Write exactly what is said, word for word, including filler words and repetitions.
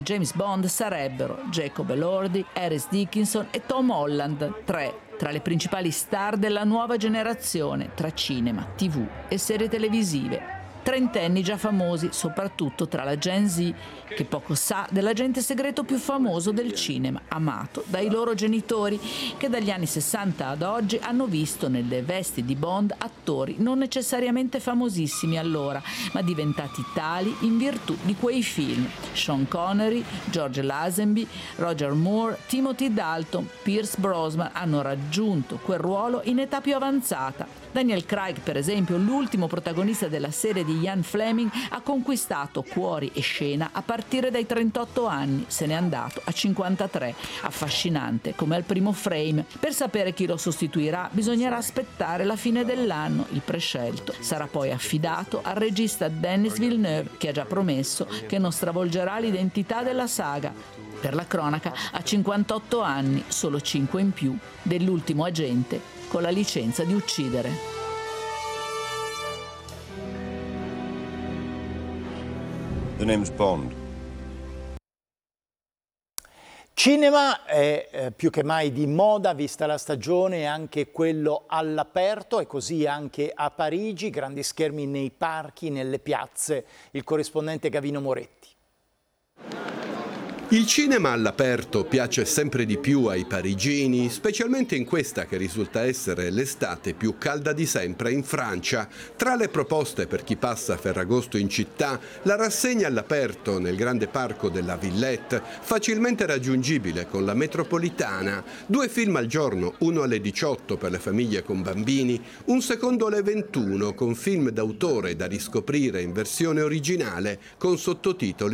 James Bond sarebbero Jacob Elordi, Harris Dickinson e Tom Holland, tre tra le principali star della nuova generazione tra cinema, tivù e serie televisive. Trentenni già famosi, soprattutto tra la Gen Z, che poco sa dell'agente segreto più famoso del cinema, amato dai loro genitori, che dagli anni sessanta ad oggi hanno visto nelle vesti di Bond attori non necessariamente famosissimi allora, ma diventati tali in virtù di quei film. Sean Connery, George Lazenby, Roger Moore, Timothy Dalton, Pierce Brosnan hanno raggiunto quel ruolo in età più avanzata. Daniel Craig, per esempio, l'ultimo protagonista della serie di Ian Fleming, ha conquistato cuori e scena a partire dai trentotto anni, se n'è andato a cinquantatré, affascinante come al primo frame. Per sapere chi lo sostituirà bisognerà aspettare la fine dell'anno, il prescelto sarà poi affidato al regista Denis Villeneuve, che ha già promesso che non stravolgerà l'identità della saga. Per la cronaca, ha cinquantotto anni, solo cinque in più dell'ultimo agente con la licenza di uccidere. The name's Bond. Cinema è eh, più che mai di moda, vista la stagione, anche quello all'aperto, e così anche a Parigi, grandi schermi nei parchi, nelle piazze. Il corrispondente Gavino Moretti. Il cinema all'aperto piace sempre di più ai parigini, specialmente in questa che risulta essere l'estate più calda di sempre in Francia. Tra le proposte per chi passa Ferragosto in città, la rassegna all'aperto nel grande parco della Villette, facilmente raggiungibile con la metropolitana. Due film al giorno, uno alle diciotto per le famiglie con bambini, un secondo alle ventuno con film d'autore da riscoprire in versione originale con sottotitoli